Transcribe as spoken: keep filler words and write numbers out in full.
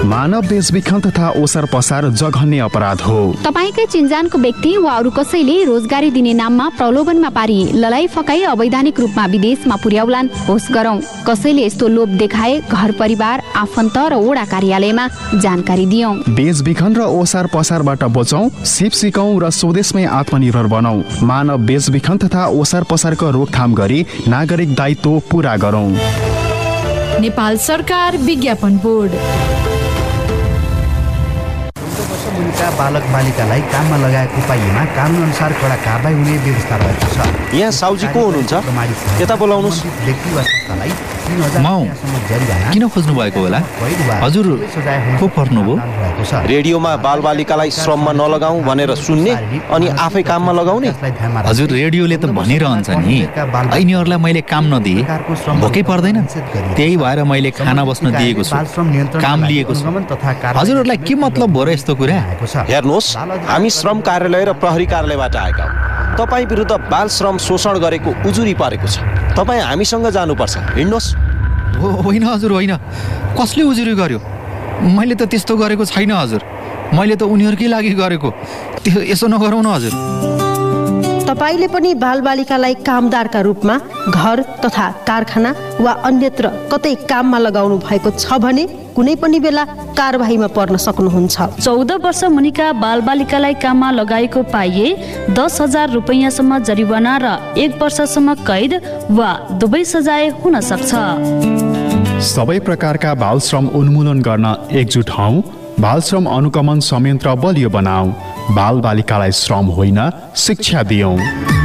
मानव बेचबिखन तथा ओसार पसार जघन्य अपराध हो। तपाईकै चिन्जानको व्यक्ति वा अरू कसैले रोजगारी दिने नाममा प्रलोभनमा पारी ललाई फकाई अवैधानिक रूपमा विदेशमा पुर्याउलान् होस् गरौँ। कसैले यस्तो लोभ देखाए घर परिवार आफन्त र वडा कार्यालयमा जानकारी दियौं। बेचबिखन र ओसार पसारबाट बचौं, सिप सिकौं र स्वदेशमै आत्मनिर्भर बनौं। मानव बेचबिखन तथा ओसार पसारको रोकथाम गरी नागरिक दायित्व पूरा गरौं। नेपाल सरकार विज्ञापन बोर्ड। मुनिका बालक बालिकालाई काममा लगाएको पाइएमा कानुन अनुसार कडा कारबाही हुने व्यवस्था रहेको छ। यहाँ साउजी को हुनुहुन्छ? यता बोलाउनुस्। व्यक्ति वा संस्थालाई किन खोज्नु भएको होला? हजुर को पर्नुभयो? रेडियोमा बालबालिकालाई श्रममा नलगाऊ भनेर सुन्ने अनि आफै काममा लगाउने? हजुर रेडियोले त भनिरहन्छ नि, यिनीहरूलाई मैले काम नदिए भोकै पर्दैन, त्यही भएर मैले खाना बस्न दिएको छु, काम लिएको छु। हजुरहरूलाई के मतलब भयो र यस्तो कुरा? हेर्नुहोस्, हामी श्रम कार्यालय र प्रहरी कार्यालयबाट आएका हौँ। तपाईँ विरुद्ध बाल श्रम शोषण गरेको उजुरी परेको छ। तपाईँ हामीसँग जानुपर्छ, हिँड्नुहोस्। होइन हजुर होइन, कसले उजुरी गर्यो? मैले त त्यस्तो गरेको छैन हजुर, मैले त उनीहरूकै लागि गरेको। त्यो यसो नगरौँ न हजुर। तपाईले पनि बालबालिकालाई कामदारका रूपमा घर तथा कारखाना वा अन्यत्र कतै काममा लगाउनु भएको छ भने कुनै पनि बेला कारबाहीमा पर्न सक्नुहुन्छ। चौध वर्ष मुनिका बालबालिकालाई काममा लगाएको पाइए दस हजार रुपैयाँसम्म जरिवाना र एक वर्षसम्म कैद वा दुवै सजाय हुन सक्छ। सबै प्रकारका बाल श्रम उन्मूलन गर्न एकजुट हौं। बाल श्रम अनुगमन संयन्त्र बलियो बनाऊ। बाल बालिकालाई श्रम होइन शिक्षा दियौं।